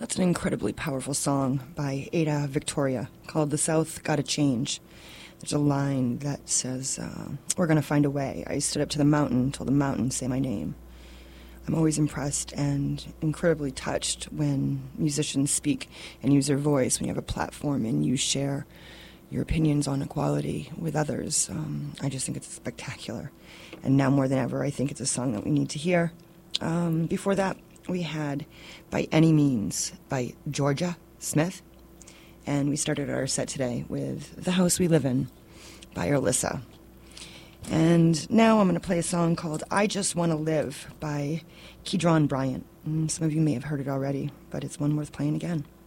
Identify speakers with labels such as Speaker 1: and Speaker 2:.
Speaker 1: That's an incredibly powerful song by Ada Victoria called The South Gotta Change. There's a line that says, we're going to find a way. I stood up to the mountain, told the mountain, say my name. I'm always impressed and incredibly touched when musicians speak and use their voice, when you have a platform and you share your opinions on equality with others. I just think it's spectacular. And now more than ever, I think it's a song that we need to hear. Before that, we had By Any Means by Georgia Smith. And we started our set today with The House We Live In by Alyssa. And now I'm going to play a song called I Just Want to Live by Kedron Bryant. Some of you may have heard it already, but it's one worth playing again.